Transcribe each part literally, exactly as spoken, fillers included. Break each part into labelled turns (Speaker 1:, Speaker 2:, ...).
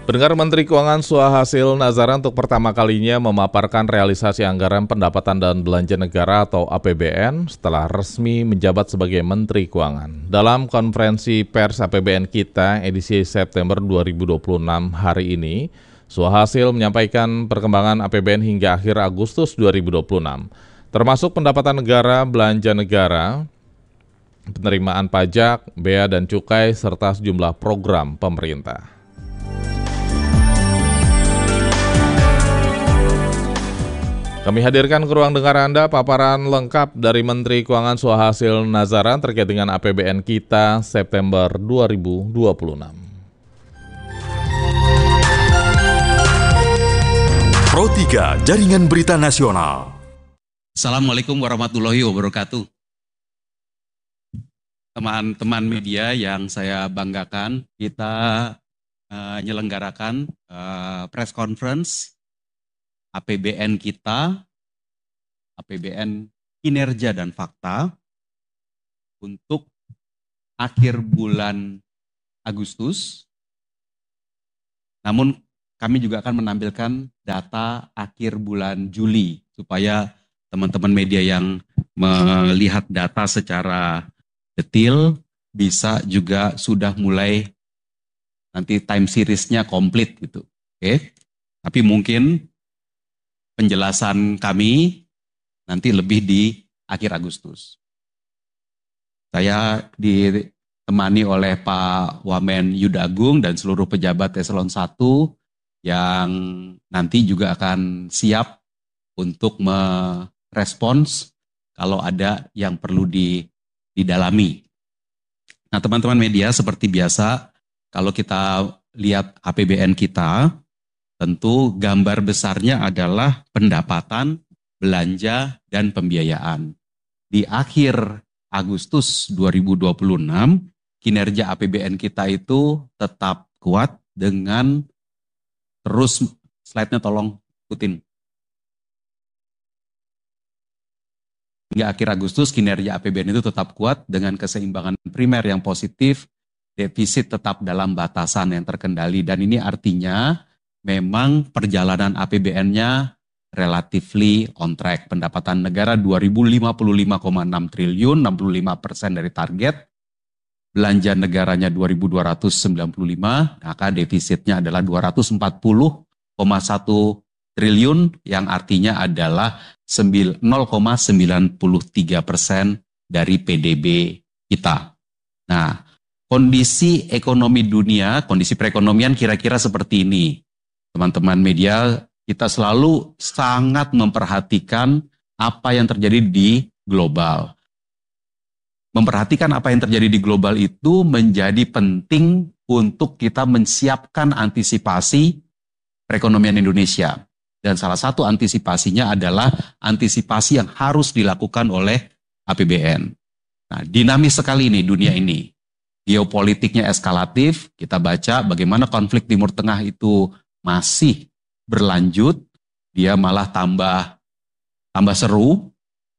Speaker 1: Pendengar, Menteri Keuangan Suhasil Nazara untuk pertama kalinya memaparkan realisasi anggaran pendapatan dan belanja negara atau A P B N setelah resmi menjabat sebagai Menteri Keuangan. Dalam konferensi pers A P B N Kita edisi September dua ribu dua puluh enam hari ini, Suhasil menyampaikan perkembangan A P B N hingga akhir Agustus dua ribu dua puluh enam, termasuk pendapatan negara, belanja negara, penerimaan pajak, bea dan cukai, serta sejumlah program pemerintah. Kami hadirkan ke ruang dengar Anda paparan lengkap dari Menteri Keuangan Suhasil Nazara terkait dengan A P B N Kita September dua ribu dua puluh enam.
Speaker 2: Pro tiga Jaringan Berita Nasional.
Speaker 3: Assalamualaikum warahmatullahi wabarakatuh. Teman-teman media yang saya banggakan, kita uh, menyelenggarakan uh, press conference A P B N Kita, A P B N Kinerja dan Fakta untuk akhir bulan Agustus. Namun kami juga akan menampilkan data akhir bulan Juli supaya teman-teman media yang melihat data secara detail bisa juga sudah mulai nanti time series-nya komplit gitu. Oke. Tapi mungkin penjelasan kami nanti lebih di akhir Agustus. Saya ditemani oleh Pak Wamen Yuda Agung dan seluruh pejabat eselon satu yang nanti juga akan siap untuk merespons kalau ada yang perlu di, didalami. Nah, teman-teman media, seperti biasa, kalau kita lihat A P B N kita, tentu gambar besarnya adalah pendapatan, belanja, dan pembiayaan. Di akhir Agustus dua ribu dua puluh enam, kinerja A P B N kita itu tetap kuat dengan terus, slide-nya tolong ikutin. Hingga akhir Agustus, kinerja A P B N itu tetap kuat dengan keseimbangan primer yang positif, defisit tetap dalam batasan yang terkendali, dan ini artinya memang perjalanan A P B N-nya relatively on track. Pendapatan negara dua ribu lima puluh lima koma enam triliun, enam puluh lima persen dari target. Belanja negaranya dua ribu dua ratus sembilan puluh lima, maka defisitnya adalah dua ratus empat puluh koma satu triliun, yang artinya adalah nol koma sembilan tiga persen dari P D B kita. Nah, kondisi ekonomi dunia, kondisi perekonomian kira-kira seperti ini. Teman-teman media, kita selalu sangat memperhatikan apa yang terjadi di global. Memperhatikan apa yang terjadi di global itu menjadi penting untuk kita menyiapkan antisipasi perekonomian Indonesia. Dan salah satu antisipasinya adalah antisipasi yang harus dilakukan oleh A P B N. Nah, dinamis sekali ini dunia ini. Geopolitiknya eskalatif, kita baca bagaimana konflik Timur Tengah itu masih berlanjut, dia malah tambah tambah seru.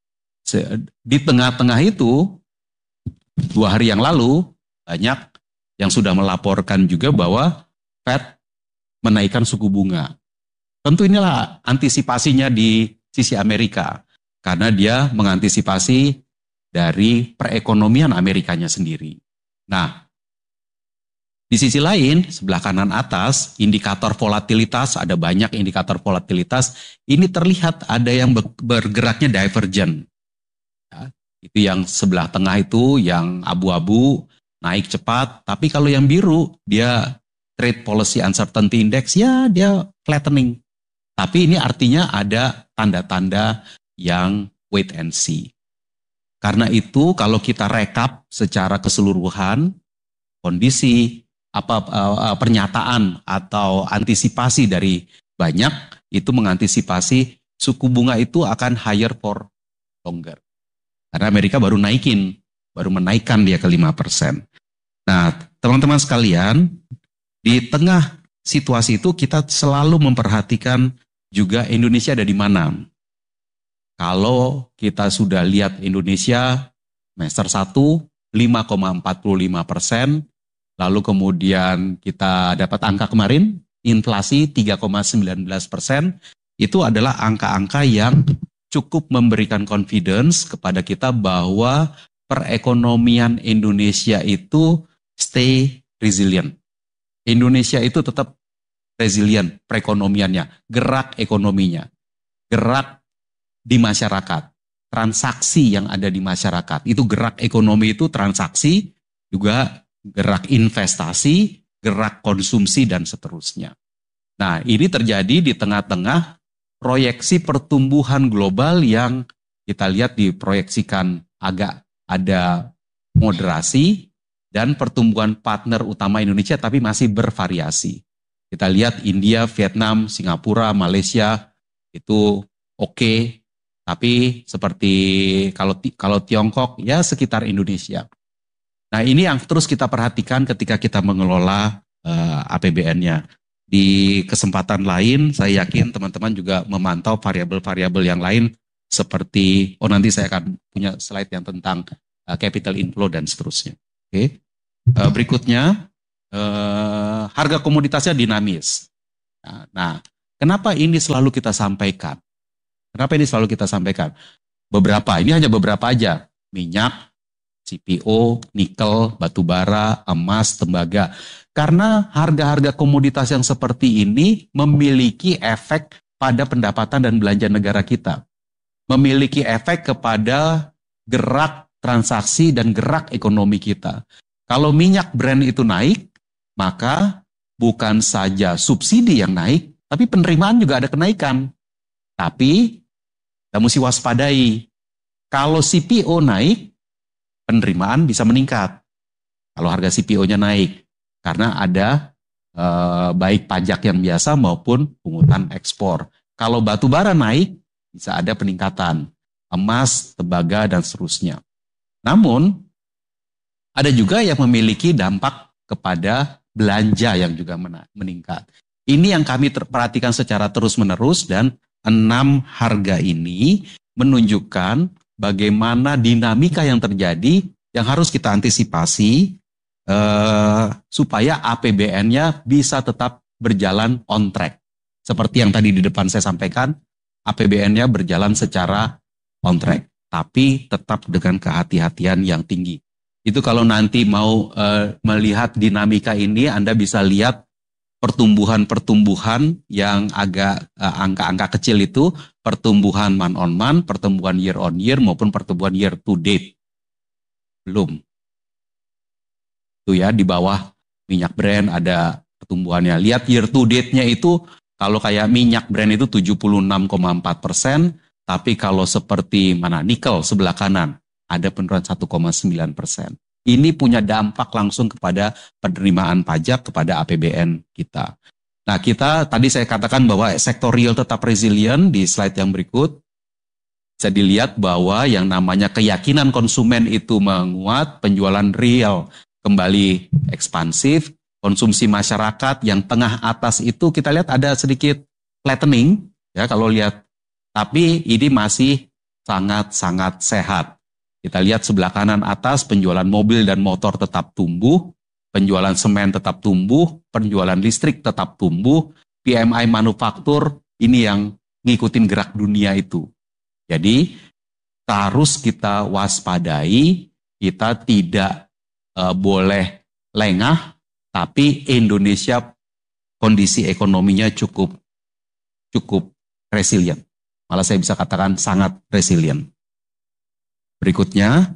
Speaker 3: Di tengah-tengah itu, dua hari yang lalu, banyak yang sudah melaporkan juga bahwa Fed menaikkan suku bunga. Tentu inilah antisipasinya di sisi Amerika, karena dia mengantisipasi dari perekonomian Amerikanya sendiri. Nah, di sisi lain, sebelah kanan atas, indikator volatilitas, ada banyak indikator volatilitas, ini terlihat ada yang bergeraknya divergent. Ya, itu yang sebelah tengah itu, yang abu-abu, naik cepat, tapi kalau yang biru, dia trade policy uncertainty index, ya dia flattening. Tapi ini artinya ada tanda-tanda yang wait and see. Karena itu, kalau kita rekap secara keseluruhan, kondisi apa uh, pernyataan atau antisipasi dari banyak itu mengantisipasi suku bunga itu akan higher for longer. Karena Amerika baru naikin, baru menaikkan dia ke lima persen. Nah, teman-teman sekalian, di tengah situasi itu kita selalu memperhatikan juga Indonesia ada di mana. Kalau kita sudah lihat Indonesia semester satu lima koma empat puluh lima persen, lalu kemudian kita dapat angka kemarin inflasi tiga koma satu sembilan persen, itu adalah angka-angka yang cukup memberikan confidence kepada kita bahwa perekonomian Indonesia itu stay resilient. Indonesia itu tetap resilient perekonomiannya, gerak ekonominya, gerak di masyarakat, transaksi yang ada di masyarakat. Itu gerak ekonomi itu transaksi, juga gerak investasi, gerak konsumsi, dan seterusnya. Nah, ini terjadi di tengah-tengah proyeksi pertumbuhan global yang kita lihat diproyeksikan agak ada moderasi, dan pertumbuhan partner utama Indonesia tapi masih bervariasi. Kita lihat India, Vietnam, Singapura, Malaysia itu oke, okay, tapi seperti kalau kalau Tiongkok ya sekitar Indonesia. Nah, ini yang terus kita perhatikan ketika kita mengelola uh, A P B N-nya. Di kesempatan lain, saya yakin teman-teman juga memantau variabel-variabel yang lain seperti, oh nanti saya akan punya slide yang tentang uh, capital inflow dan seterusnya. Oke, okay. uh, berikutnya uh, harga komoditasnya dinamis. Nah, nah, kenapa ini selalu kita sampaikan? Kenapa ini selalu kita sampaikan? Beberapa, ini hanya beberapa aja, minyak, C P O, nikel, batu bara, emas, tembaga. Karena harga-harga komoditas yang seperti ini memiliki efek pada pendapatan dan belanja negara kita. Memiliki efek kepada gerak transaksi dan gerak ekonomi kita. Kalau minyak Brent itu naik, maka bukan saja subsidi yang naik, tapi penerimaan juga ada kenaikan. Tapi kita mesti waspadai. Kalau C P O naik, penerimaan bisa meningkat. Kalau harga C P O-nya naik. Karena ada eh, baik pajak yang biasa maupun pungutan ekspor. Kalau batu bara naik, bisa ada peningkatan. Emas, tembaga, dan seterusnya. Namun, ada juga yang memiliki dampak kepada belanja yang juga meningkat. Ini yang kami perhatikan secara terus-menerus, dan enam harga ini menunjukkan bagaimana dinamika yang terjadi yang harus kita antisipasi Uh, supaya A P B N-nya bisa tetap berjalan on track. Seperti yang tadi di depan saya sampaikan, A P B N-nya berjalan secara on track, tapi tetap dengan kehati-hatian yang tinggi. Itu kalau nanti mau uh, melihat dinamika ini, Anda bisa lihat pertumbuhan-pertumbuhan yang agak uh, angka-angka kecil itu, pertumbuhan month on month, pertumbuhan year on year, maupun pertumbuhan year to date. Belum. Itu ya, di bawah minyak Brent ada pertumbuhannya. Lihat year to date-nya itu, kalau kayak minyak Brent itu tujuh puluh enam koma empat persen, tapi kalau seperti mana nikel sebelah kanan, ada penurunan satu koma sembilan persen. Ini punya dampak langsung kepada penerimaan pajak kepada A P B N kita. Nah, kita tadi saya katakan bahwa sektor real tetap resilient. Di slide yang berikut, bisa dilihat bahwa yang namanya keyakinan konsumen itu menguat, penjualan real kembali ekspansif, konsumsi masyarakat yang tengah atas itu kita lihat ada sedikit flattening, ya kalau lihat, tapi ini masih sangat-sangat sehat. Kita lihat sebelah kanan atas, penjualan mobil dan motor tetap tumbuh, penjualan semen tetap tumbuh, penjualan listrik tetap tumbuh, P M I manufaktur ini yang ngikutin gerak dunia itu. Jadi harus kita waspadai, kita tidak Uh, boleh lengah, tapi Indonesia kondisi ekonominya cukup cukup resilient. Malah saya bisa katakan sangat resilient. Berikutnya,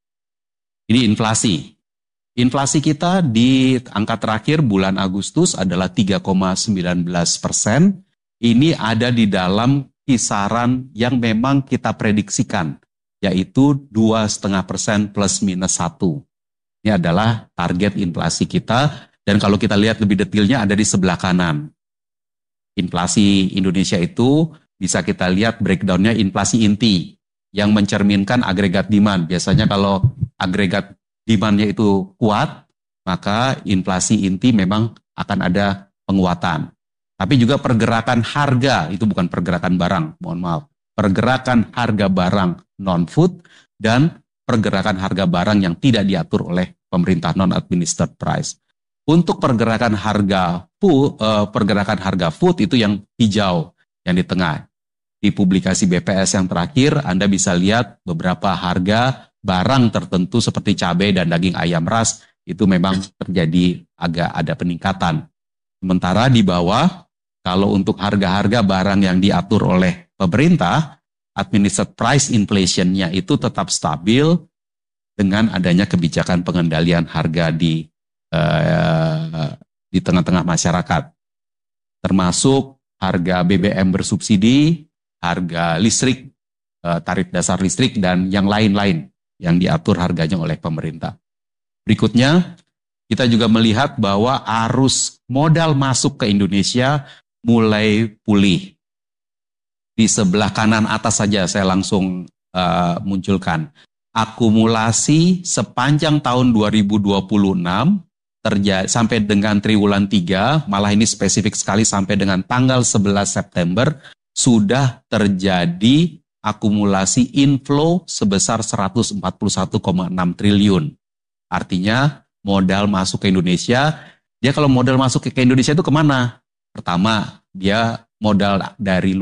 Speaker 3: ini inflasi. Inflasi kita di angka terakhir bulan Agustus adalah tiga koma sembilan belas persen. Ini ada di dalam kisaran yang memang kita prediksikan, yaitu dua koma lima persen plus minus satu. Ini adalah target inflasi kita, dan kalau kita lihat lebih detailnya ada di sebelah kanan. Inflasi Indonesia itu bisa kita lihat breakdown-nya inflasi inti yang mencerminkan agregat demand. Biasanya kalau agregat demand-nya itu kuat, maka inflasi inti memang akan ada penguatan. Tapi juga pergerakan harga, itu bukan pergerakan barang, mohon maaf. Pergerakan harga barang non-food dan pergerakan harga barang yang tidak diatur oleh pemerintah non-administered price. Untuk pergerakan harga food, uh, pergerakan harga food itu yang hijau, yang di tengah. Di publikasi B P S yang terakhir, Anda bisa lihat beberapa harga barang tertentu seperti cabai dan daging ayam ras itu memang terjadi agak ada peningkatan. Sementara di bawah, kalau untuk harga-harga barang yang diatur oleh pemerintah, administered price inflation-nya itu tetap stabil dengan adanya kebijakan pengendalian harga di Uh, di tengah-tengah masyarakat, termasuk harga B B M bersubsidi, harga listrik, uh, tarif dasar listrik, dan yang lain-lain yang diatur harganya oleh pemerintah. Berikutnya, kita juga melihat bahwa arus modal masuk ke Indonesia mulai pulih. Di sebelah kanan atas saja saya langsung uh, munculkan. Akumulasi sepanjang tahun dua ribu dua puluh enam terjadi sampai dengan triwulan tiga, malah ini spesifik sekali sampai dengan tanggal sebelas September, sudah terjadi akumulasi inflow sebesar seratus empat puluh satu koma enam triliun. Artinya modal masuk ke Indonesia, dia kalau modal masuk ke Indonesia itu kemana? Pertama, dia modal dari